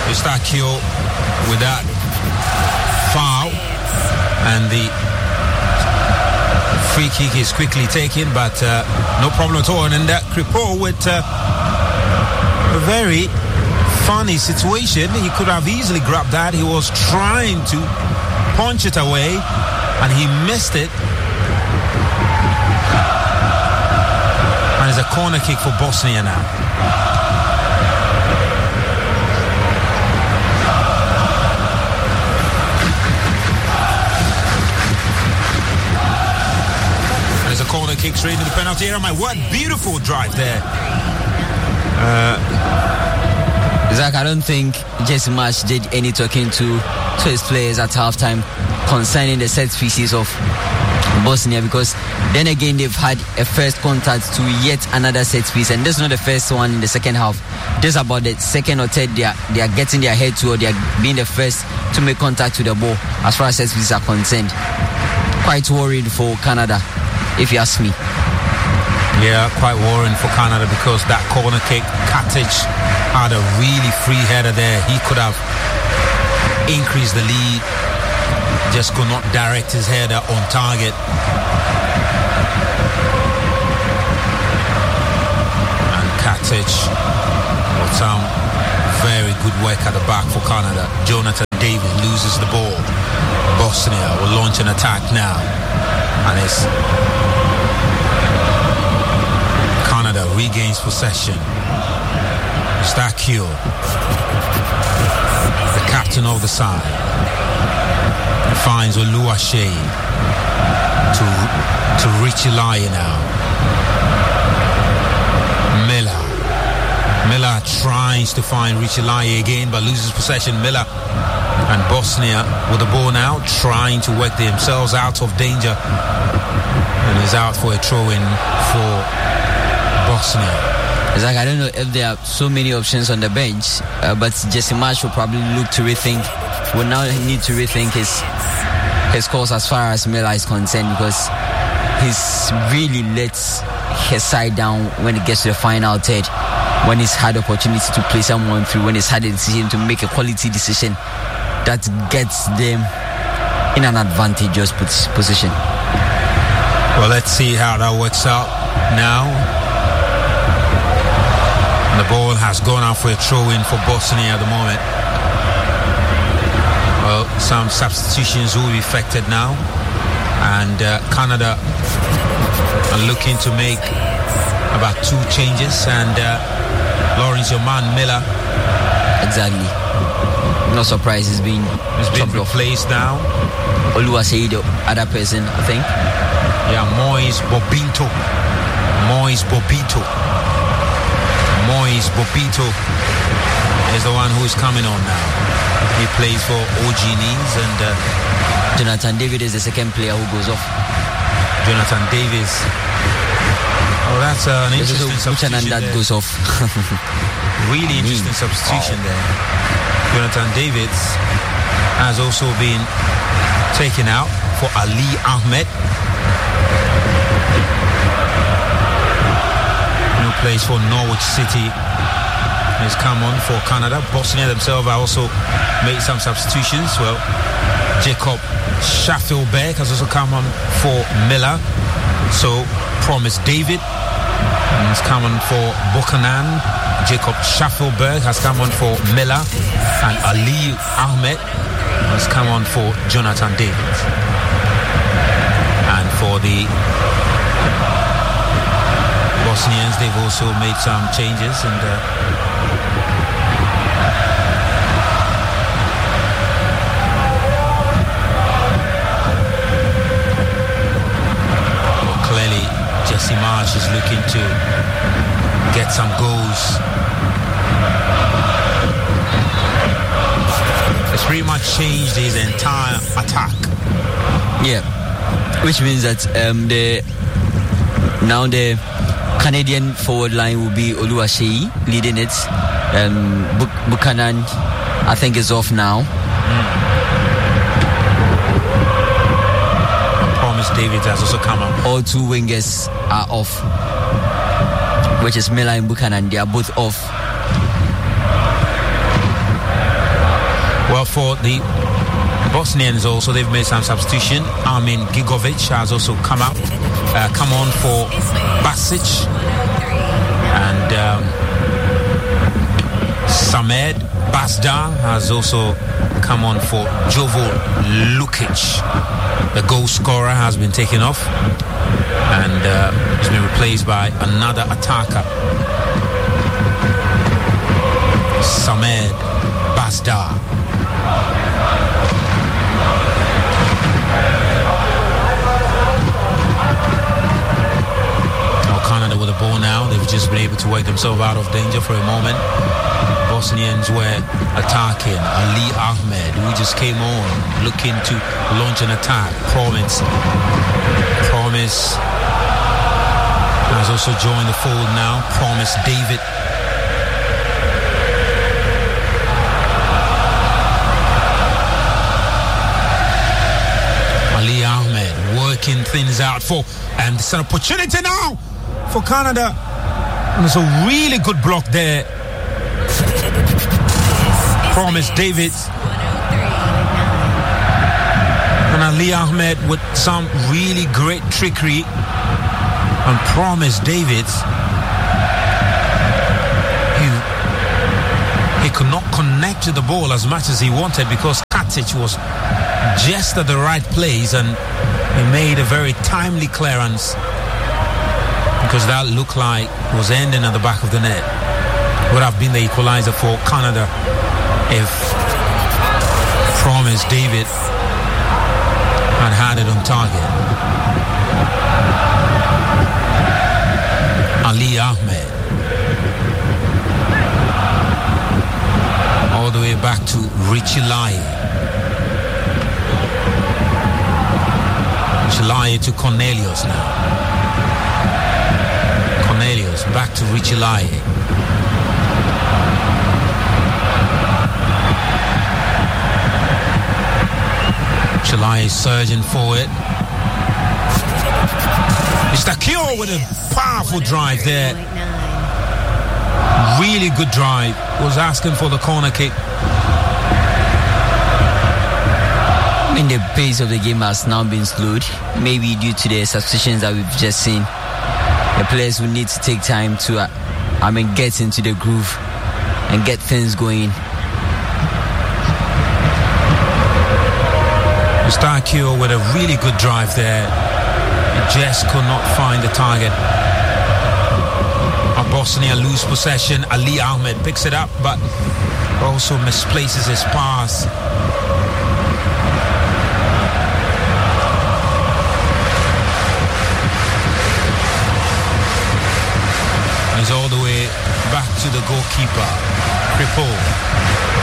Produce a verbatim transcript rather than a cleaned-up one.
Eustachio with that foul, and the free kick is quickly taken, but uh, no problem at all. And then that Kripo with uh, a very funny situation. He could have easily grabbed that. He was trying to punch it away, and he missed it. And it's a corner kick for Bosnia now. And it's a corner kick straight into the penalty area. My what beautiful drive there. Uh, Zach, I don't think Jesse Marsch did any talking to, to his players at halftime concerning the set pieces of Bosnia, because then again they've had a first contact to yet another set piece, and this is not the first one in the second half. This is about the second or third they are, they are getting their head to, or they are being the first to make contact with the ball as far as set pieces are concerned. Quite worried for Canada, if you ask me. Yeah, quite worrying for Canada, because that corner kick, Katic had a really free header there. He could have increased the lead, just could not direct his header on target. And Katic with some very good work at the back for Canada. Jonathan David loses the ball. Bosnia will launch an attack now, and it's Canada regains possession. Eustachio, the captain of the side, finds Oluwaseyi to to Richie Lai now. Miller. Miller tries to find Richie Lai again, but loses possession. Miller and Bosnia with the ball now, trying to work themselves out of danger, and is out for a throw-in for Bosnia. It's like, I don't know if there are so many options on the bench, uh, but Jesse Marsch will probably look to rethink, will now need to rethink his his course as far as Miller is concerned, because he's really let his side down when it gets to the final third, when he's had opportunity to play someone through, when he's had a decision to make a quality decision that gets them in an advantageous position. Well, let's see how that works out now. The ball has gone out for a throw-in for Bosnia at the moment. Well, some substitutions will be effected now, and uh, Canada are looking to make about two changes, and uh, Lawrence, your man Miller, exactly, no surprise, he's been he's been replaced off. Now. Oluwaseyi, the other person, I think. Yeah, Moise Bobito. Moise Bobito. Moise Bobito is the one who is coming on now. He plays for O G Nice, and uh, Jonathan David is the second player who goes off. Jonathan Davis. Oh, that's uh, an There's interesting substitution that there. goes off. Really interesting substitution wow. there. Jonathan Davids has also been taken out for Ali Ahmed, who plays for Norwich City. Has come on for Canada. Bosnia themselves have also made some substitutions. Well, Jacob Schaffelberg has also come on for Miller. So, Promise David has come on for Buchanan. Jacob Schaffelberg has come on for Miller. And Ali Ahmed has come on for Jonathan David. And for the Bosnians, they've also made some changes, and uh, well, clearly Jesse Marsch is looking to get some goals. It's pretty much changed his entire attack. Yeah, which means that um, the now the Canadian forward line will be Oluwaseyi leading it. Um, Buchanan, I think, is off now. Mm. Promise David has also come up. All two wingers are off, which is Miller and Buchanan. They are both off. Well, for the Bosnians also, they've made some substitution. Armin Gigovic has also come out, uh, come on for Basic. And um, Samed Basdar has also come on for Jovo Lukic. The goal scorer has been taken off and uh, has been replaced by another attacker, Samed Basdar. Canada with the ball now. They've just been able to work themselves out of danger for a moment. Bosnians were attacking. Ali Ahmed, who just came on, looking to launch an attack. Promise. Promise has also joined the fold now. Promise David. Ali Ahmed working things out for, and it's an opportunity now for Canada. And there's a really good block there. Promise David. And Ali Ahmed with some really great trickery. And Promise David. He, he could not connect to the ball as much as he wanted because Katic was just at the right place and he made a very timely clearance. Because that looked like it was ending at the back of the net. Would have been the equalizer for Canada if Promise David had had it on target. Ali Ahmed. All the way back to Richie Lai. Richie Lai to Cornelius now. Cornelius back to Richie Lai. Richie Lai is surging forward. Mister Kyo with a powerful drive there. Really good drive. Was asking for the corner kick. I mean, the pace of the game has now been slowed, maybe due to the substitutions that we've just seen. The players will need to take time to, uh, I mean, get into the groove and get things going. Eustachio with a really good drive there. He just could not find the target. Bosnia lose possession. Ali Ahmed picks it up, but also misplaces his pass. He's all the way back to the goalkeeper, Kripo.